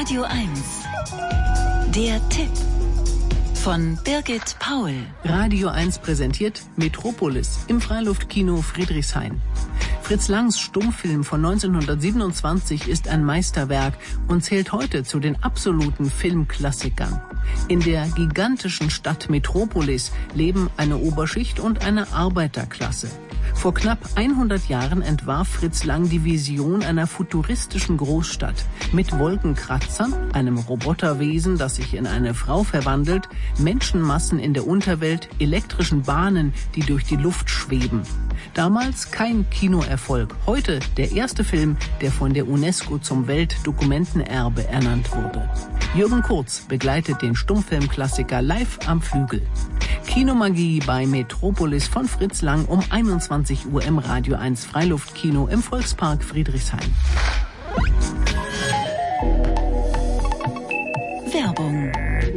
Radio 1. Der Tipp von Birgit Paul. Radio 1 präsentiert Metropolis im Freiluftkino Friedrichshain. Fritz Langs Stummfilm von 1927 ist ein Meisterwerk und zählt heute zu den absoluten Filmklassikern. In der gigantischen Stadt Metropolis leben eine Oberschicht und eine Arbeiterklasse. Vor knapp 100 Jahren entwarf Fritz Lang die Vision einer futuristischen Großstadt mit Wolkenkratzern, einem Roboterwesen, das sich in eine Frau verwandelt, Menschenmassen in der Unterwelt, elektrischen Bahnen, die durch die Luft schweben. Damals kein Kinoerfolg, heute der erste Film, der von der UNESCO zum Weltdokumentenerbe ernannt wurde. Jürgen Kurz begleitet den Stummfilmklassiker live am Flügel. Kinomagie bei Metropolis von Fritz Lang um 21 Uhr im Radio 1 Freiluftkino im Volkspark Friedrichshain. Werbung.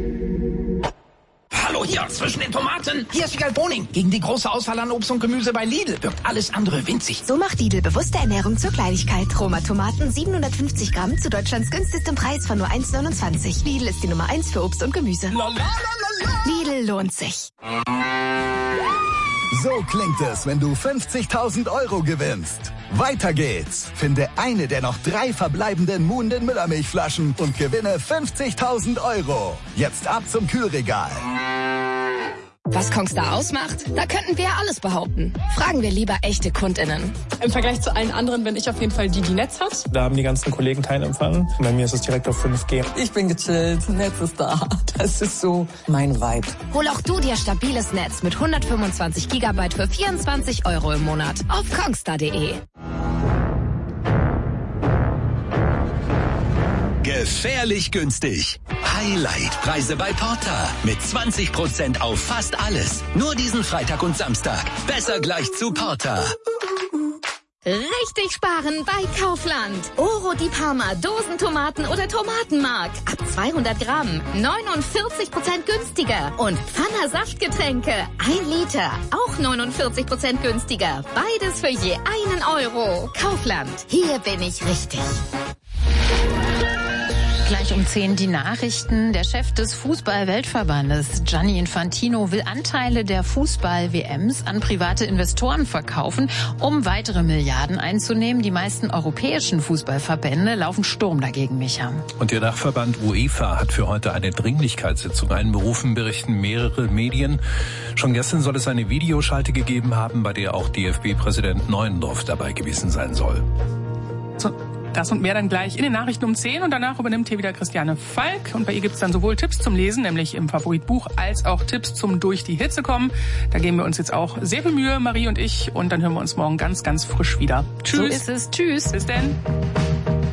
Hallo hier, zwischen den Tomaten. Hier ist Wiegald Boning. Gegen die große Auswahl an Obst und Gemüse bei Lidl wirkt alles andere winzig. So macht Lidl bewusste Ernährung zur Kleinigkeit. Roma Tomaten 750 Gramm zu Deutschlands günstigstem Preis von nur 1,29. Lidl ist die Nummer 1 für Obst und Gemüse. Lidl lohnt sich. So klingt es, wenn du 50.000 € gewinnst. Weiter geht's. Finde eine der noch 3 verbleibenden Muhnden Müllermilchflaschen und gewinne 50.000 €. Jetzt ab zum Kühlregal. Was Kongstar ausmacht? Da könnten wir ja alles behaupten. Fragen wir lieber echte KundInnen. Im Vergleich zu allen anderen bin ich auf jeden Fall die Netz hat. Da haben die ganzen Kollegen keinen Empfang. Bei mir ist es direkt auf 5G. Ich bin gechillt, Netz ist da. Das ist so mein Vibe. Hol auch du dir stabiles Netz mit 125 GB für 24 € im Monat auf kongstar.de. Gefährlich günstig. Highlight-Preise bei Porter. Mit 20% auf fast alles. Nur diesen Freitag und Samstag. Besser gleich zu Porter. Richtig sparen bei Kaufland. Oro di Parma, Dosentomaten oder Tomatenmark. Ab 200 Gramm. 49% günstiger. Und Pfanner Saftgetränke. 1 Liter. Auch 49% günstiger. Beides für je 1 €. Kaufland. Hier bin ich richtig. Gleich um 10 die Nachrichten. Der Chef des Fußball-Weltverbandes, Gianni Infantino, will Anteile der Fußball-WMs an private Investoren verkaufen, um weitere Milliarden einzunehmen. Die meisten europäischen Fußballverbände laufen Sturm dagegen, Micha. Und der Dachverband UEFA hat für heute eine Dringlichkeitssitzung einberufen, berichten mehrere Medien. Schon gestern soll es eine Videoschalte gegeben haben, bei der auch DFB-Präsident Neuendorf dabei gewesen sein soll. Das und mehr dann gleich in den Nachrichten um 10 und danach übernimmt hier wieder Christiane Falk und bei ihr gibt's dann sowohl Tipps zum Lesen, nämlich im Favoritbuch, als auch Tipps zum durch die Hitze kommen. Da geben wir uns jetzt auch sehr viel Mühe, Marie und ich, und dann hören wir uns morgen ganz, ganz frisch wieder. Tschüss. So ist es. Tschüss. Bis denn.